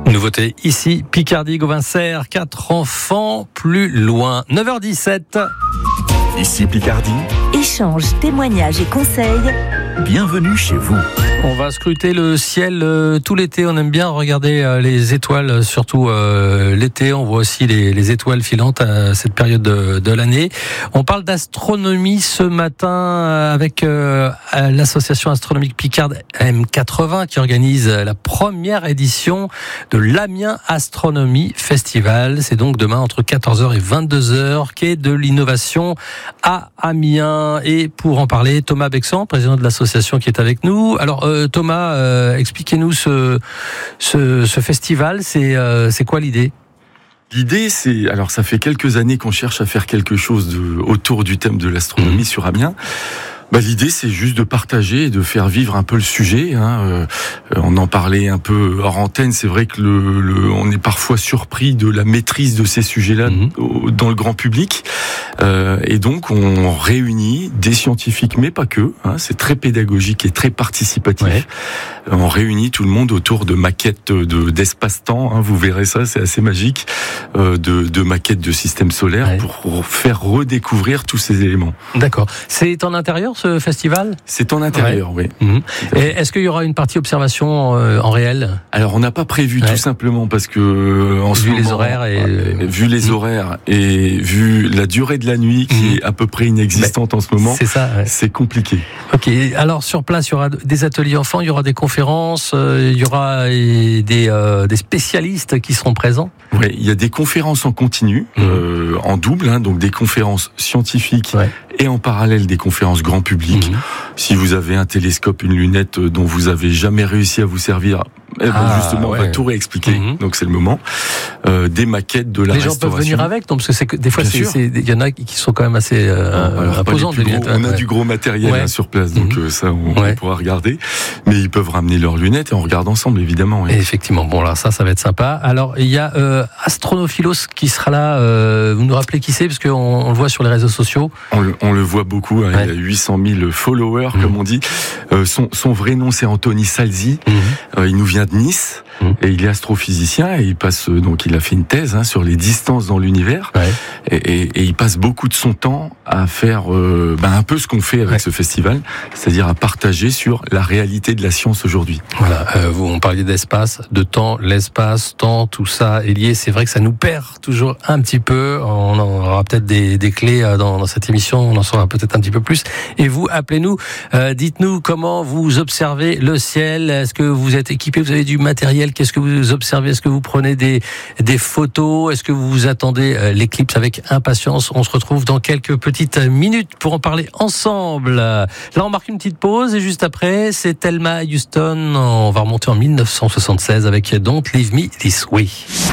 Nouveauté ici, Picardie, Gauvincer, 4 enfants plus loin. 9h17. Ici Picardie. Échanges, témoignages et conseils. Bienvenue chez vous. On va scruter le ciel tout l'été. On aime bien regarder les étoiles, surtout l'été. On voit aussi les étoiles filantes à cette période de l'année. On parle d'astronomie ce matin avec l'association astronomique Picarde M80 qui organise la première édition de l'Amiens Astronomie Festival. C'est donc demain entre 14h et 22h, quai de l'innovation à Amiens. Et pour en parler, Thomas Bexan, président de l'association qui est avec nous. Alors Thomas, expliquez-nous ce festival, c'est quoi l'idée ? L'idée, alors ça fait quelques années qu'on cherche à faire quelque chose autour du thème de l'astronomie sur Amiens. L'idée, c'est juste de partager et de faire vivre un peu le sujet. On en parlait un peu hors antenne. C'est vrai que on est parfois surpris de la maîtrise de ces sujets-là dans le grand public. Et donc, on réunit des scientifiques, mais pas que. C'est très pédagogique et très participatif. Ouais. On réunit tout le monde autour de maquettes d'espace-temps. Vous verrez ça, c'est assez magique. De maquettes de systèmes solaires pour faire redécouvrir tous ces éléments. D'accord. C'est en intérieur ce festival ? C'est en intérieur, oui. Et est-ce qu'il y aura une partie observation en réel ? Alors on n'a pas prévu tout simplement parce que en ce moment, vu les horaires et vu la durée de la nuit qui est à peu près inexistante en ce moment, c'est compliqué. Ok. Alors sur place, il y aura des ateliers enfants, il y aura des conférences, il y aura des spécialistes qui seront présents. Oui, il y a des conférences en continu, en double, donc des conférences scientifiques et en parallèle des conférences grand public. Si vous avez un télescope, une lunette dont vous avez jamais réussi à vous servir, justement, on va tout réexpliquer. Donc c'est le moment. Des maquettes de la restauration. Les gens peuvent venir avec, donc parce que c'est que des fois, il y en a qui sont quand même assez imposants. On a du gros matériel sur place, donc ça, on pourra regarder. Mais ils peuvent ramener leurs lunettes et on regarde ensemble, évidemment. Et effectivement, bon là, ça va être sympa. Alors il y a Astronophilos qui sera là. Vous nous rappelez qui c'est, parce qu'on le voit sur les réseaux sociaux. On le voit beaucoup. Il y a 800 000 followers, comme on dit. Son vrai nom, c'est Anthony Salzi. Il nous vient de Nice et il est astrophysicien et il a fait une thèse sur les distances dans l'univers et il passe beaucoup de son temps à faire un peu ce qu'on fait avec ce festival, c'est-à-dire à partager sur la réalité de la science aujourd'hui. Voilà, on parlait d'espace, de temps, l'espace, temps, tout ça est lié. C'est vrai que ça nous perd toujours un petit peu. On aura peut-être des clés dans cette émission, on en saura peut-être un petit peu plus. Et vous, appelez-nous, dites-nous comment vous observez le ciel. Est-ce que vous êtes équipé, vous avez du matériel? Qu'est-ce que vous observez? Est-ce que vous prenez des photos? Est-ce que vous attendez l'éclipse avec impatience? On se retrouve dans quelques petites minutes pour en parler ensemble. Là, on marque une petite pause et juste après, c'est Thelma Houston. On va remonter en 1976 avec Don't Leave Me This Way.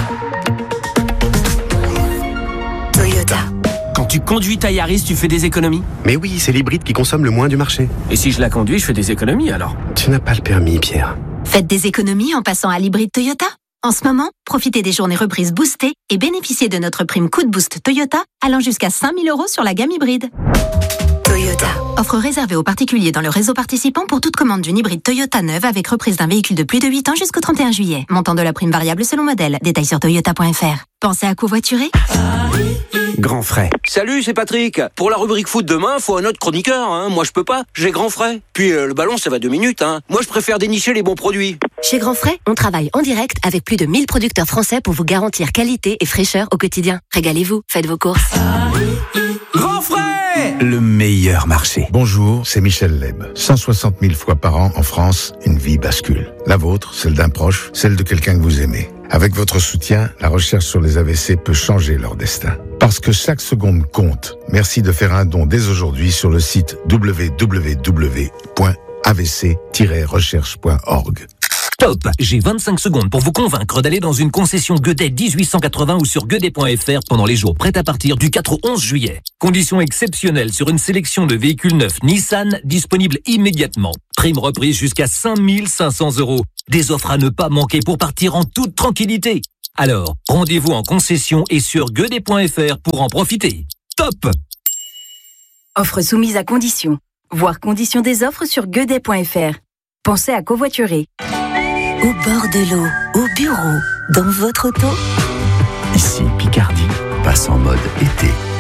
Toyota. Quand tu conduis ta Yaris, tu fais des économies ? Mais oui, c'est l'hybride qui consomme le moins du marché. Et si je la conduis, je fais des économies alors ? Tu n'as pas le permis, Pierre. Faites des économies en passant à l'hybride Toyota. En ce moment, profitez des journées reprises boostées et bénéficiez de notre prime Coup de Boost Toyota allant jusqu'à 5 000 € sur la gamme hybride. Toyota. Offre réservée aux particuliers dans le réseau participant pour toute commande d'une hybride Toyota neuve avec reprise d'un véhicule de plus de 8 ans jusqu'au 31 juillet. Montant de la prime variable selon modèle. Détails sur toyota.fr. Pensez à covoiturer ? Grand frais. Salut, c'est Patrick. Pour la rubrique foot demain, faut un autre chroniqueur. Moi, je peux pas. J'ai grand frais. Puis le ballon, ça va 2 minutes. Moi, je préfère dénicher les bons produits. Chez Grand Frais, on travaille en direct avec plus de 1000 producteurs français pour vous garantir qualité et fraîcheur au quotidien. Régalez-vous, faites vos courses. Grand frais ! Le meilleur marché. Bonjour, c'est Michel Leb. 160 000 fois par an en France, une vie bascule. La vôtre, celle d'un proche, celle de quelqu'un que vous aimez. Avec votre soutien, la recherche sur les AVC peut changer leur destin. Parce que chaque seconde compte, merci de faire un don dès aujourd'hui sur le site www.avc-recherche.org. Top! J'ai 25 secondes pour vous convaincre d'aller dans une concession Gueudet 1880 ou sur gueudet.fr pendant les jours prêts à partir du 4 au 11 juillet. Conditions exceptionnelles sur une sélection de véhicules neufs Nissan disponibles immédiatement. Prime reprise jusqu'à 5 500 €. Des offres à ne pas manquer pour partir en toute tranquillité. Alors, rendez-vous en concession et sur gueudet.fr pour en profiter. Top! Offre soumise à conditions. Voir conditions des offres sur gueudet.fr. Pensez à covoiturer. Au bord de l'eau, au bureau, dans votre auto. Ici, Picardie passe en mode été.